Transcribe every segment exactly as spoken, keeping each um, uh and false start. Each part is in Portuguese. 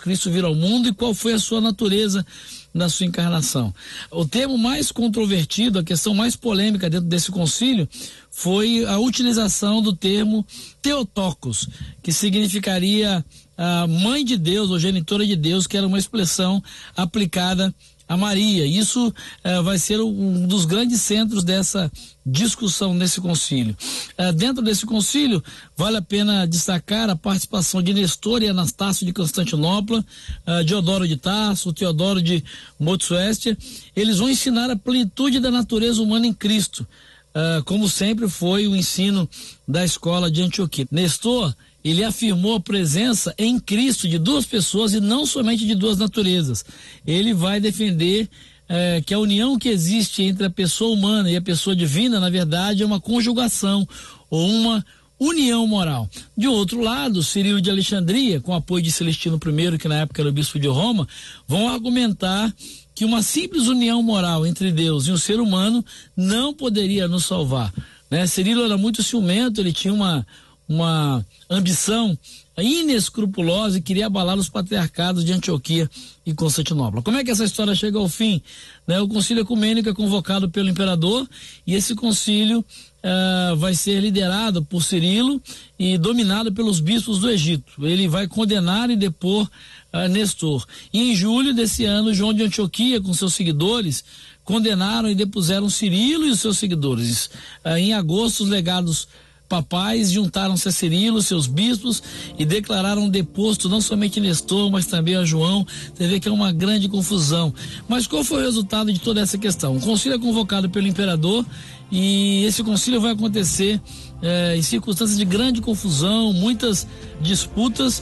Cristo vir ao mundo e qual foi a sua natureza na sua encarnação. O termo mais controvertido, a questão mais polêmica dentro desse concílio, foi a utilização do termo Theotokos, que significaria a mãe de Deus, ou genitora de Deus, que era uma expressão aplicada a Maria. Isso eh, vai ser um dos grandes centros dessa discussão nesse concílio. Eh, dentro desse concílio, vale a pena destacar a participação de Nestor e Anastácio de Constantinopla, eh, Diodoro de Tarso, Teodoro de Motsuestia. Eles vão ensinar a plenitude da natureza humana em Cristo, eh, como sempre foi o ensino da escola de Antioquia. Nestor, ele afirmou a presença em Cristo de duas pessoas e não somente de duas naturezas. Ele vai defender eh, que a união que existe entre a pessoa humana e a pessoa divina, na verdade, é uma conjugação ou uma união moral. De outro lado, Cirilo de Alexandria, com apoio de Celestino I, que na época era o bispo de Roma, vão argumentar que uma simples união moral entre Deus e um ser humano não poderia nos salvar, né? Cirilo era muito ciumento, ele tinha uma uma ambição inescrupulosa e queria abalar os patriarcados de Antioquia e Constantinopla. Como é que essa história chega ao fim? Né? O concílio ecumênico é convocado pelo imperador e esse concílio uh, vai ser liderado por Cirilo e dominado pelos bispos do Egito. Ele vai condenar e depor uh, Nestor. E em julho desse ano, João de Antioquia, com seus seguidores, condenaram e depuseram Cirilo e os seus seguidores. Uh, em agosto, os legados papais juntaram-se a Cirilo, seus bispos, e declararam deposto não somente Nestor, mas também a João. Você vê que é uma grande confusão. Mas qual foi o resultado de toda essa questão? O concílio é convocado pelo imperador e esse concílio vai acontecer eh, em circunstâncias de grande confusão, muitas disputas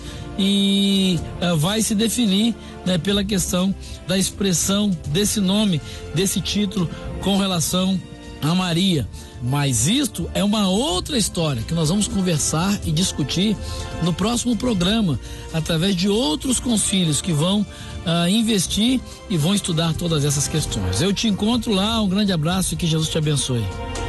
e eh, vai se definir, né, pela questão da expressão desse nome, desse título com relação a Maria. Mas isto é uma outra história que nós vamos conversar e discutir no próximo programa, através de outros concílios que vão uh, investir e vão estudar todas essas questões. Eu te encontro lá, um grande abraço e que Jesus te abençoe.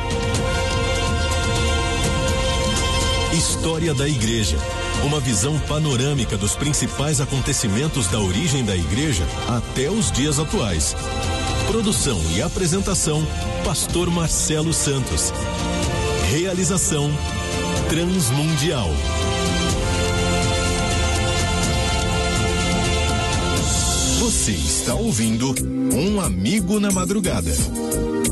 História da Igreja. Uma visão panorâmica dos principais acontecimentos da origem da Igreja até os dias atuais. Produção e apresentação, Pastor Marcelo Santos. Realização, Transmundial. Você está ouvindo Um Amigo na Madrugada.